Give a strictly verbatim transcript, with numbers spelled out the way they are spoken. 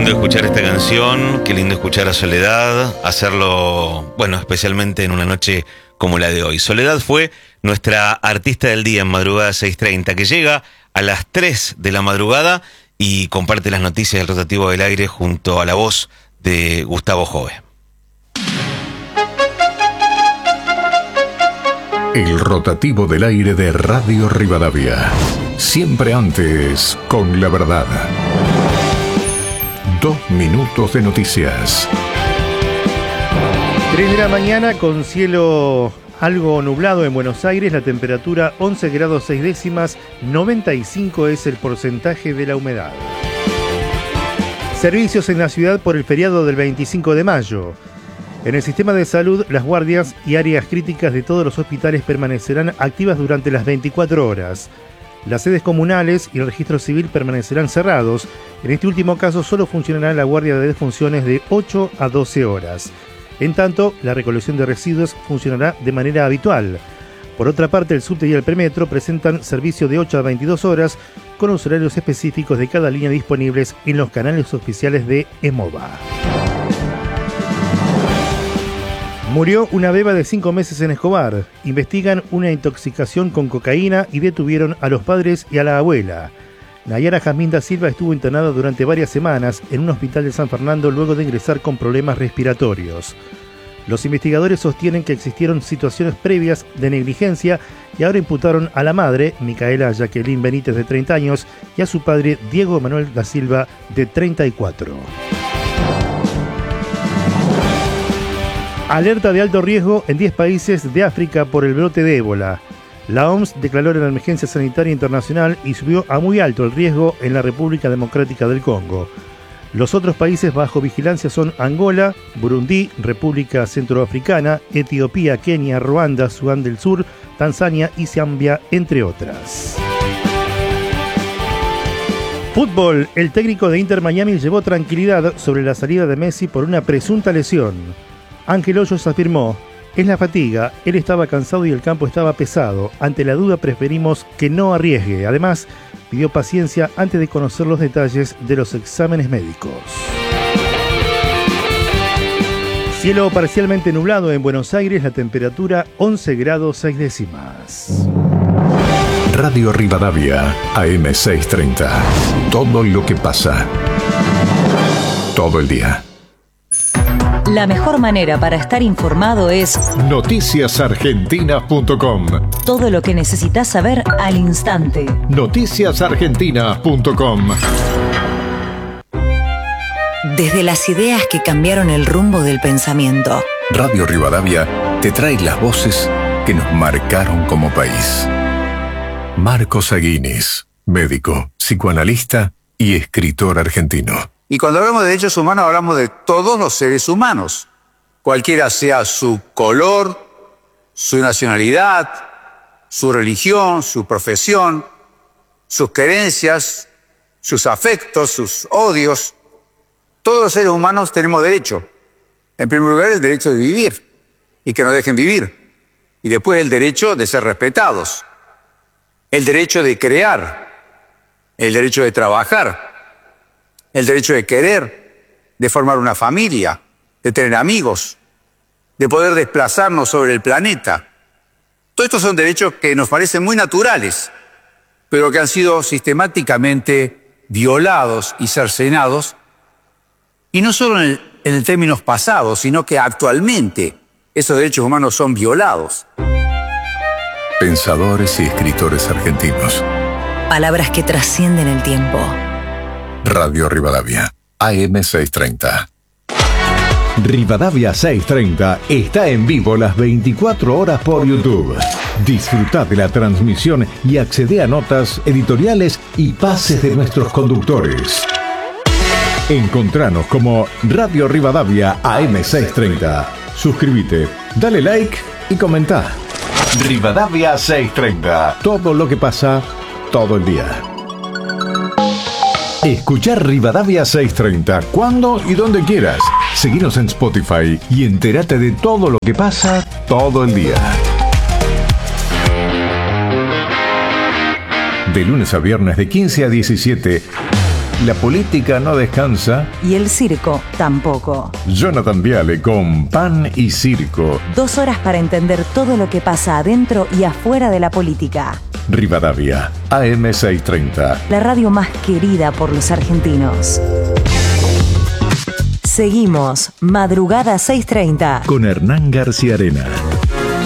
lindo escuchar esta canción, qué lindo escuchar a Soledad, hacerlo, bueno, especialmente en una noche como la de hoy. Soledad fue nuestra artista del día en Madrugada seis treinta, que llega a las tres de la madrugada y comparte las noticias del rotativo del aire junto a la voz de Gustavo Jove. El rotativo del aire de Radio Rivadavia. Siempre antes, con la verdad. Dos minutos de noticias. tres de la mañana con cielo algo nublado en Buenos Aires, la temperatura once grados seis décimas, noventa y cinco es el porcentaje de la humedad. Servicios en la ciudad por el feriado del veinticinco de mayo. En el sistema de salud, las guardias y áreas críticas de todos los hospitales permanecerán activas durante las veinticuatro horas. Las sedes comunales y el registro civil permanecerán cerrados. En este último caso solo funcionará la guardia de defunciones de ocho a doce horas. En tanto, la recolección de residuos funcionará de manera habitual. Por otra parte, el subte y el premetro presentan servicio de ocho a veintidós horas con los horarios específicos de cada línea disponibles en los canales oficiales de EMOVA. Murió una beba de cinco meses en Escobar. Investigan una intoxicación con cocaína y detuvieron a los padres y a la abuela. Nayara Jazmín da Silva estuvo internada durante varias semanas en un hospital de San Fernando luego de ingresar con problemas respiratorios. Los investigadores sostienen que existieron situaciones previas de negligencia y ahora imputaron a la madre, Micaela Jacqueline Benítez, de treinta años, y a su padre, Diego Manuel da Silva, de treinta y cuatro. Alerta de alto riesgo en diez países de África por el brote de ébola. La O M S declaró la emergencia sanitaria internacional y subió a muy alto el riesgo en la República Democrática del Congo. Los otros países bajo vigilancia son Angola, Burundi, República Centroafricana, Etiopía, Kenia, Ruanda, Sudán del Sur, Tanzania y Zambia, entre otras. Fútbol. El técnico de Inter Miami llevó tranquilidad sobre la salida de Messi por una presunta lesión. Ángel Hoyos afirmó: es la fatiga, él estaba cansado y el campo estaba pesado. Ante la duda preferimos que no arriesgue. Además, pidió paciencia antes de conocer los detalles de los exámenes médicos. Cielo parcialmente nublado en Buenos Aires, la temperatura once grados seis décimas. Radio Rivadavia, A M seiscientos treinta. Todo lo que pasa. Todo el día. La mejor manera para estar informado es noticias argentinas punto com. Todo lo que necesitas saber al instante. noticias argentinas punto com. Desde las ideas que cambiaron el rumbo del pensamiento. Radio Rivadavia te trae las voces que nos marcaron como país. Marcos Aguinis, médico, psicoanalista y escritor argentino. Y cuando hablamos de derechos humanos, hablamos de todos los seres humanos, cualquiera sea su color, su nacionalidad, su religión, su profesión, sus creencias, sus afectos, sus odios. Todos los seres humanos tenemos derecho. En primer lugar, el derecho de vivir y que nos dejen vivir. Y después el derecho de ser respetados, el derecho de crear, el derecho de trabajar, el derecho de querer, de formar una familia, de tener amigos, de poder desplazarnos sobre el planeta. Todos estos son derechos que nos parecen muy naturales, pero que han sido sistemáticamente violados y cercenados, y no solo en, el, en el términos pasados, sino que actualmente esos derechos humanos son violados. Pensadores y escritores argentinos. Palabras que trascienden el tiempo. Radio Rivadavia, A M seiscientos treinta. Rivadavia seiscientos treinta está en vivo las veinticuatro horas por YouTube. Disfruta de la transmisión y accede a notas, editoriales y pases de nuestros conductores. Encontranos como Radio Rivadavia A M seiscientos treinta. Suscríbete, dale like y comenta. Rivadavia seiscientos treinta. Todo lo que pasa, todo el día. Escuchar Rivadavia seiscientos treinta cuando y donde quieras. Seguinos en Spotify y entérate de todo lo que pasa todo el día. De lunes a viernes de quince a diecisiete, La política no descansa. Y el circo tampoco. Jonathan Viale con Pan y Circo. Dos horas para entender todo lo que pasa adentro y afuera de la política. Rivadavia, A M seiscientos treinta. La radio más querida por los argentinos. Seguimos, Madrugada seiscientos treinta. Con Hernán García Arena.